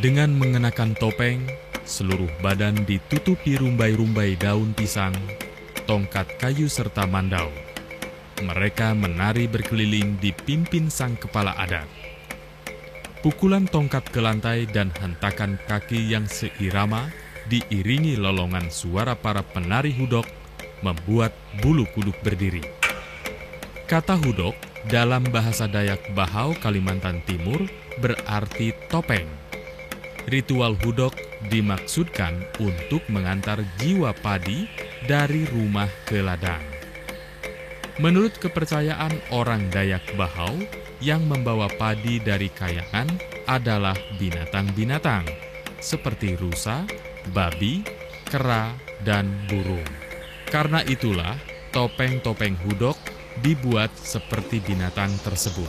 Dengan mengenakan topeng, seluruh badan ditutupi rumbai-rumbai daun pisang, tongkat kayu serta mandau. Mereka menari berkeliling dipimpin sang kepala adat. Pukulan tongkat ke lantai dan hentakan kaki yang seirama diiringi lolongan suara para penari hudok membuat bulu kuduk berdiri. Kata hudok dalam bahasa Dayak Bahau Kalimantan Timur berarti topeng. Ritual hudok dimaksudkan untuk mengantar jiwa padi dari rumah ke ladang. Menurut kepercayaan orang Dayak Bahau, yang membawa padi dari kayangan adalah binatang-binatang seperti rusa, babi, kera, dan burung. Karena itulah topeng-topeng hudok dibuat seperti binatang tersebut.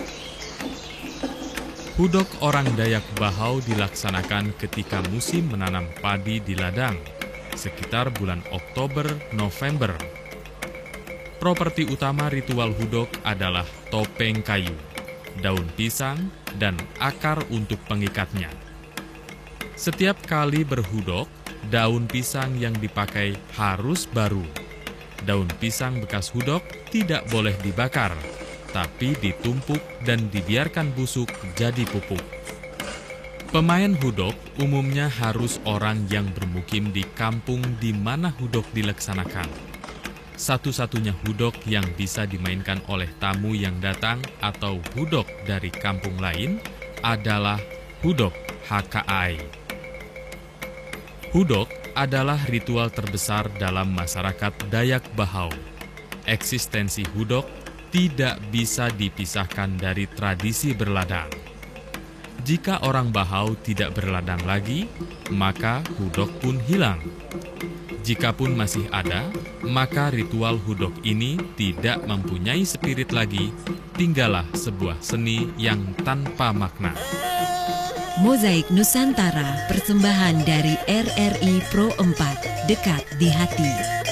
Hudok orang Dayak Bahau dilaksanakan ketika musim menanam padi di ladang, sekitar bulan Oktober-November. Properti utama ritual hudok adalah topeng kayu, daun pisang, dan akar untuk pengikatnya. Setiap kali berhudok, daun pisang yang dipakai harus baru. Daun pisang bekas hudok tidak boleh dibakar, tapi ditumpuk dan dibiarkan busuk jadi pupuk. Pemain hudok umumnya harus orang yang bermukim di kampung di mana hudok dilaksanakan. Satu-satunya hudok yang bisa dimainkan oleh tamu yang datang atau hudok dari kampung lain adalah hudok HKI. Hudok adalah ritual terbesar dalam masyarakat Dayak Bahau. Eksistensi hudok tidak bisa dipisahkan dari tradisi berladang. Jika orang Bahau tidak berladang lagi, maka hudok pun hilang. Jikapun masih ada, maka ritual hudok ini tidak mempunyai spirit lagi, tinggallah sebuah seni yang tanpa makna. Mozaik Nusantara, persembahan dari RRI Pro 4, dekat di hati.